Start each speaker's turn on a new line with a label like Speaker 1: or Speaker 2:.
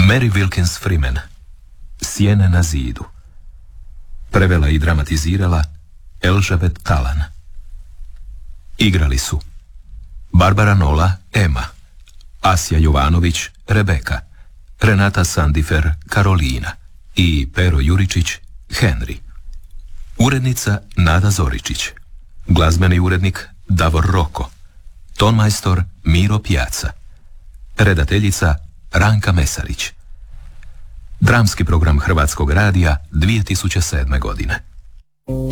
Speaker 1: Mary Wilkins Freeman, Sjene na zidu. Prevela i dramatizirala Elžabet Talan. Igrali su Barbara Nola, Emma, Asja Jovanović, Rebeka, Renata Sandifer, Karolina i Pero Juričić, Henry. Urednica Nada Zoričić. Glazbeni urednik Davor Roko. Tonmajstor Miro Pjaca. Redateljica Ranka Mesarić. Dramski program Hrvatskog radija 2007. godine.